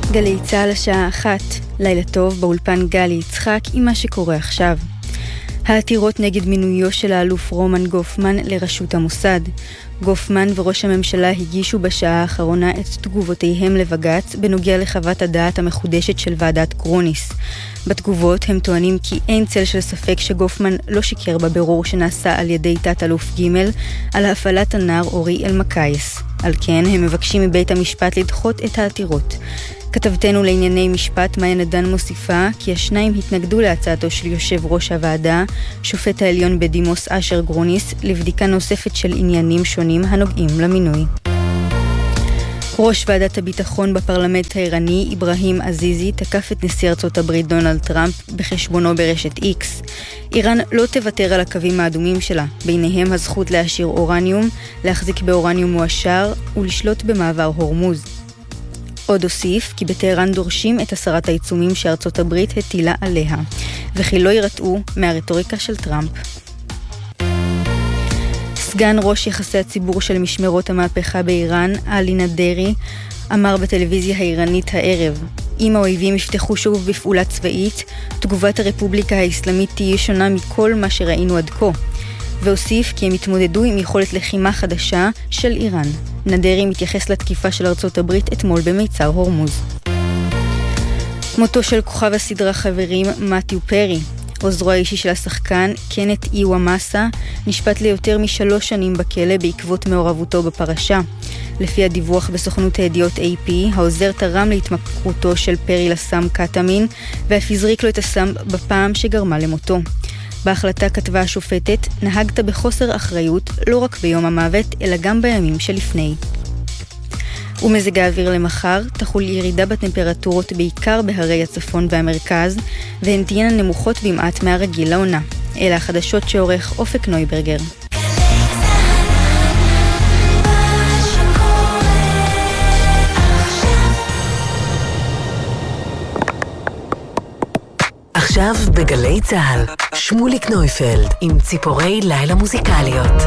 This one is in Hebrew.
גלי צהל השעה 1, לילה טוב באולפן גלי יצחק עם מה שקורה עכשיו. העתירות נגד מינויו של האלוף רומן גופמן לראשות המוסד. גופמן וראש הממשלה הגישו בשעה האחרונה את תגובותיהם לבג"ץ בנוגע לחוות הדעת המחודשת של ועדת גרוניס. בתגובות הם טוענים כי אין צל של ספק שגופמן לא שיקר בבירור שנעשה על ידי תת אלוף ג' על הפעלת הנער אורי אלמקייס. על כן הם מבקשים מבית המשפט לדחות את העתירות. כתבתנו לענייני משפט מאיה נדן מוסיפה כי השניים התנגדו להצעתו של יושב ראש הוועדה, שופט העליון בדימוס אשר גרוניס, לבדיקה נוספת של עניינים שונים הנוגעים למינוי. ראש ועדת הביטחון בפרלמנט האיראני, אברהים עזיזי, תקף את נשיא ארצות הברית דונלד טראמפ בחשבונו ברשת איקס. איראן לא תוותר על הקווים האדומים שלה, ביניהם הזכות להשאיר אורניום, להחזיק באורניום מועשר ולשלוט במעבר הורמוז. עוד הוסיף כי בטהרן דורשים את הסרת העיצומים שארצות הברית הטילה עליה, וכי לא ירתעו מהרטוריקה של טראמפ. סגן ראש יחסי הציבור של משמרות המהפכה באיראן, עלי נדרי, אמר בטלוויזיה האיראנית הערב, אם האויבים יפתחו שוב בפעולה צבאית, תגובת הרפובליקה האסלאמית תהיה שונה מכל מה שראינו עד כה. והוסיף כי הם התמודדו עם יכולת לחימה חדשה של איראן. נדרי מתייחס לתקיפה של ארצות הברית אתמול במיצר הורמוז. מותו של כוכב הסדרה חברים מתיו פרי, עוזרו האישי של השחקן קנט איוואמאסה, נשפט ליותר מ3 שנים בכלא בעקבות מעורבותו בפרשה. לפי הדיווח בסוכנות הידיעות AP, העוזר תרם להתמכרותו של פרי לסם קטמין, ואף הזריק לו את הסם בפעם שגרמה למותו. בהחלטה כתבה השופטת, נהגת בחוסר אחריות לא רק ביום המוות, אלא גם בימים שלפני. ומזג האוויר למחר, תחול ירידה בטמפרטורות בעיקר בהרי הצפון והמרכז, והן תהיינה נמוכות במעט מהרגיל לעונה. אלה החדשות שעורך אופק נויברגר. עכשיו בגלי צהל, שמוליק נויפלד עם ציפורי לילה מוזיקליות.